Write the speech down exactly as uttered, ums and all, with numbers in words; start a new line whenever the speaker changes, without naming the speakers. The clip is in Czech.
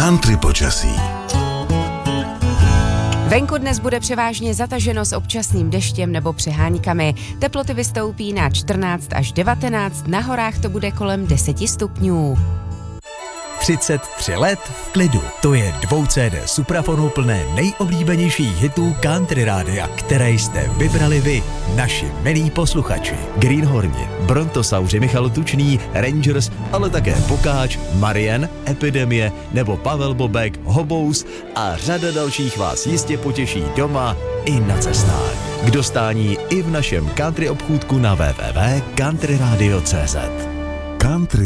Country počasí.
Venku dnes bude převážně zataženo s občasným deštěm nebo přeháňkami. Teploty vystoupí na čtrnáct až devatenáct, na horách to bude kolem deset stupňů.
třicet tři let v klidu. To je dvou C D suprafonu plné nejoblíbenějších hitů country rádia, které jste vybrali vy, naši milí posluchači. Greenhorni, Brontosauři, Michal Tučný, Rangers, ale také Pokáč, Marian, Epidemie nebo Pavel Bobek, Hobous a řada dalších vás jistě potěší doma i na cestách. K dostání i v našem country obchůdku na w w w tečka country radio tečka c z.
Country